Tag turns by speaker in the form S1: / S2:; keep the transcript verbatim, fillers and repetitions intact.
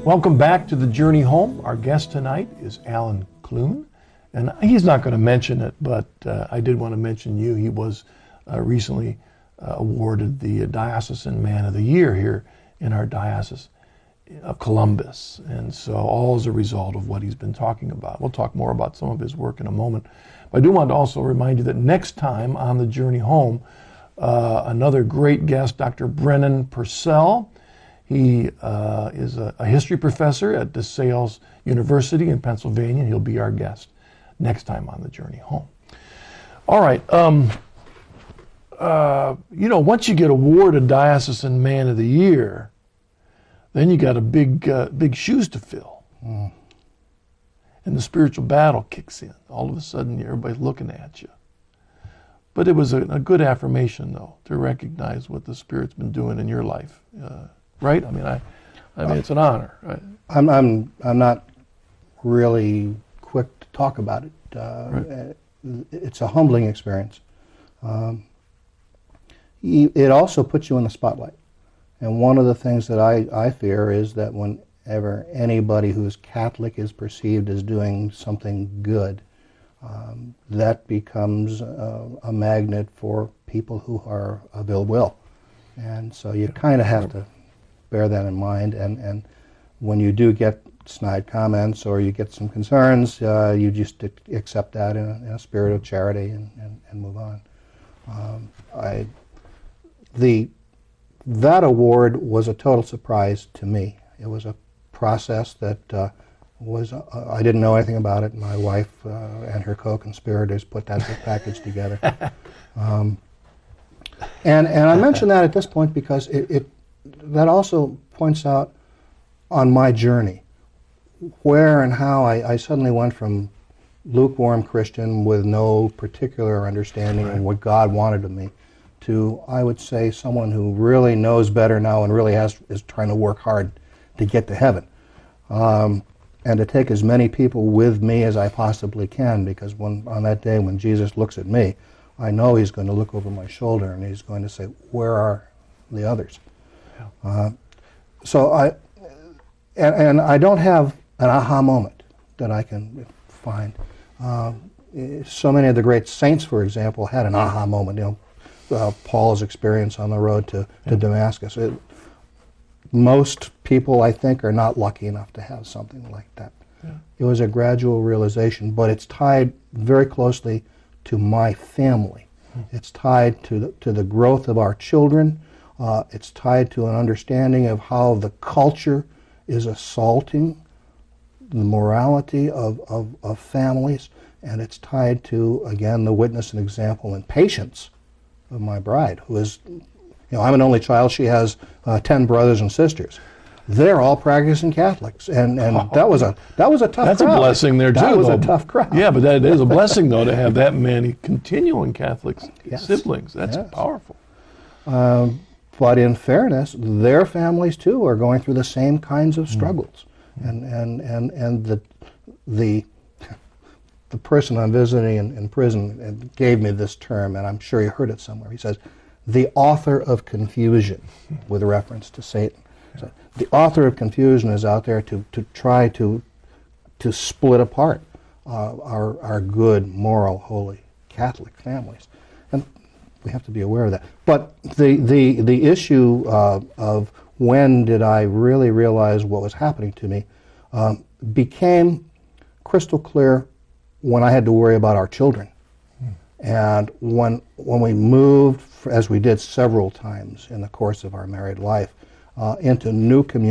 S1: Welcome back to the Journey Home. Our guest tonight is Alan Clune, and he's not going to mention it, but uh, I did want to mention you. He was uh, recently uh, awarded the Diocesan Man of the Year here in our Diocese of Columbus, and so all as a result of what he's been talking about. We'll talk more about some of his work in a moment, but I do want to also remind you that next time on the Journey Home, uh, another great guest, Doctor Brennan Purcell. He uh, is a, a history professor at DeSales University in Pennsylvania, and he'll be our guest next time on the Journey Home. All right, um, uh, you know, once you get awarded Diocesan Man of the Year, then you got a big, uh, big shoes to fill. Mm. And the spiritual battle kicks in. All of a sudden, everybody's looking at you. But it was a, a good affirmation, though, to recognize what the Spirit's been doing in your life. Uh, Right? I mean, I, I mean, it's an honor. Right?
S2: I'm, I'm, I'm not really quick to talk about it. Uh, right. It's a humbling experience. Um, it also puts you in the spotlight. And one of the things that I, I fear is that whenever anybody who's Catholic is perceived as doing something good, um, that becomes a, a magnet for people who are of ill will. And so you kind of have to bear that in mind, and, and when you do get snide comments or you get some concerns, uh, you just accept that in a, in a spirit of charity and, and, and move on. Um, I, the, that award was a total surprise to me. It was a process that uh, was, uh, I didn't know anything about it. My wife uh, and her co-conspirators put that package together. Um, and, and I mention that at this point because it, it that also points out on my journey where and how I, I suddenly went from lukewarm Christian with no particular understanding right. of what God wanted of me to, I would say, someone who really knows better now and really has is trying to work hard to get to heaven. Um, and to take as many people with me as I possibly can, because when on that day when Jesus looks at me, I know he's going to look over my shoulder and he's going to say, where are the others? Uh, so I, and, and I don't have an aha moment that I can find. Uh, so many of the great saints, for example, had an aha moment. You know, uh, Paul's experience on the road to, to Damascus. It, most people, I think, are not lucky enough to have something like that. Yeah. It was a gradual realization, but it's tied very closely to my family. Hmm. It's tied to the, to the growth of our children. Uh, it's tied to an understanding of how the culture is assaulting the morality of, of, of families, and it's tied to, again, the witness and example and patience of my bride, who is, you know, I'm an only child. She has uh, ten brothers and sisters. They're all practicing Catholics, and, and oh, that was a that was a tough.
S1: That's
S2: crowd.
S1: a blessing there too.
S2: That was
S1: though.
S2: a tough crowd.
S1: Yeah, but that is a blessing though to have that many continuing Catholic
S2: yes.
S1: siblings. That's
S2: yes.
S1: powerful.
S2: Um, But in fairness, their families too are going through the same kinds of struggles, mm. and and and and the the the person I'm visiting in, in prison gave me this term, and I'm sure you heard it somewhere. He says, "The author of confusion," with reference to Satan. So the author of confusion is out there to to try to to split apart uh, our our good, moral, holy Catholic families. And we have to be aware of that. But the the the issue uh, of when did I really realize what was happening to me um, became crystal clear when I had to worry about our children. Hmm. And when when we moved, as we did several times in the course of our married life, uh, into new communities.